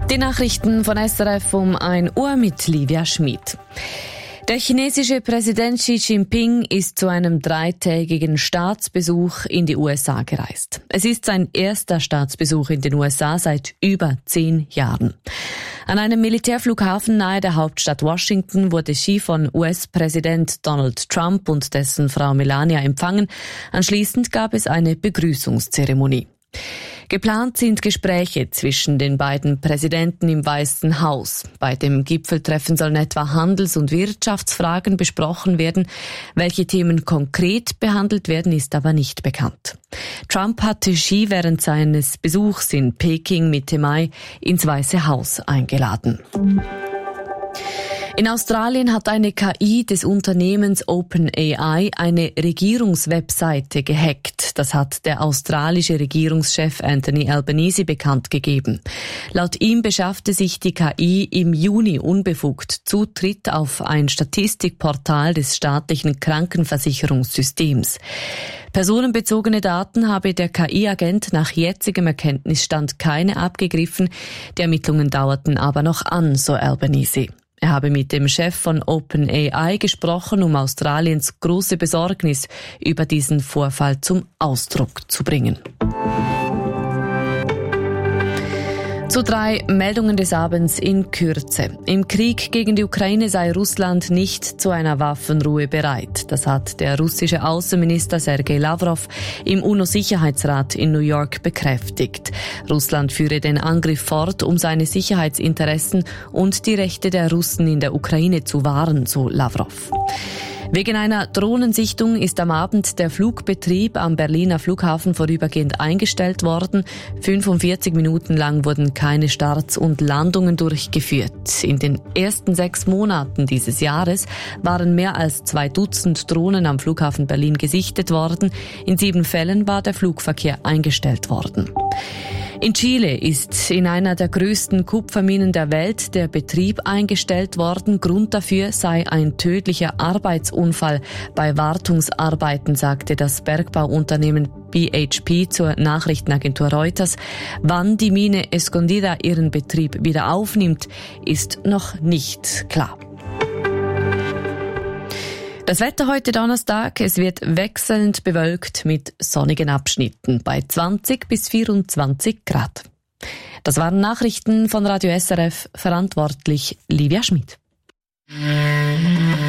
Die Nachrichten von SRF um 1 Uhr mit Livia Schmid. Der chinesische Präsident Xi Jinping ist zu einem 3-tägigen Staatsbesuch in die USA gereist. Es ist sein erster Staatsbesuch in den USA seit über 10 Jahren. An einem Militärflughafen nahe der Hauptstadt Washington wurde Xi von US-Präsident Donald Trump und dessen Frau Melania empfangen. Anschließend gab es eine Begrüßungszeremonie. Geplant sind Gespräche zwischen den beiden Präsidenten im Weißen Haus. Bei dem Gipfeltreffen sollen etwa Handels- und Wirtschaftsfragen besprochen werden. Welche Themen konkret behandelt werden, ist aber nicht bekannt. Trump hatte Xi während seines Besuchs in Peking Mitte Mai ins Weiße Haus eingeladen. In Australien hat eine KI des Unternehmens OpenAI eine Regierungswebseite gehackt. Das hat der australische Regierungschef Anthony Albanese bekannt gegeben. Laut ihm beschaffte sich die KI im Juni unbefugt Zutritt auf ein Statistikportal des staatlichen Krankenversicherungssystems. Personenbezogene Daten habe der KI-Agent nach jetzigem Erkenntnisstand keine abgegriffen. Die Ermittlungen dauerten aber noch an, so Albanese. Er habe mit dem Chef von OpenAI gesprochen, um Australiens große Besorgnis über diesen Vorfall zum Ausdruck zu bringen. Zu 3 Meldungen des Abends in Kürze. Im Krieg gegen die Ukraine sei Russland nicht zu einer Waffenruhe bereit. Das hat der russische Außenminister Sergei Lavrov im UNO-Sicherheitsrat in New York bekräftigt. Russland führe den Angriff fort, um seine Sicherheitsinteressen und die Rechte der Russen in der Ukraine zu wahren, so Lavrov. Wegen einer Drohnensichtung ist am Abend der Flugbetrieb am Berliner Flughafen vorübergehend eingestellt worden. 45 Minuten lang wurden keine Starts und Landungen durchgeführt. In den ersten 6 Monaten dieses Jahres waren mehr als 2 Dutzend Drohnen am Flughafen Berlin gesichtet worden. In 7 Fällen war der Flugverkehr eingestellt worden. In Chile ist in einer der größten Kupferminen der Welt der Betrieb eingestellt worden. Grund dafür sei ein tödlicher Arbeitsunfall bei Wartungsarbeiten, sagte das Bergbauunternehmen BHP zur Nachrichtenagentur Reuters. Wann die Mine Escondida ihren Betrieb wieder aufnimmt, ist noch nicht klar. Das Wetter heute Donnerstag, es wird wechselnd bewölkt mit sonnigen Abschnitten bei 20 bis 24 Grad. Das waren Nachrichten von Radio SRF, verantwortlich Livia Schmid.